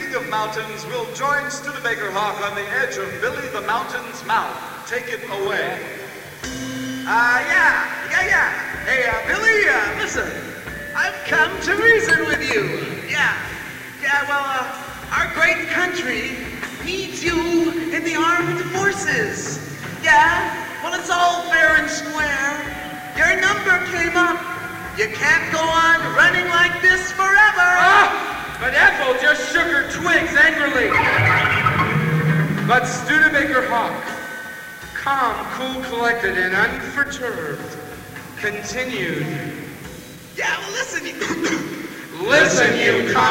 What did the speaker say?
King of Mountains will join Studebaker Hawk on the edge of Billy the Mountain's mouth. Take it away. Yeah. Hey, Billy, listen. I've come to reason with you. Well, our great country needs you in the armed forces. Well, it's all fair and square. Your number came up. You can't go on running like this forever. But Ethel just shook her twigs angrily. But Studebaker Hawk, calm, cool, collected, and unperturbed, continued. Well, listen, Listen, you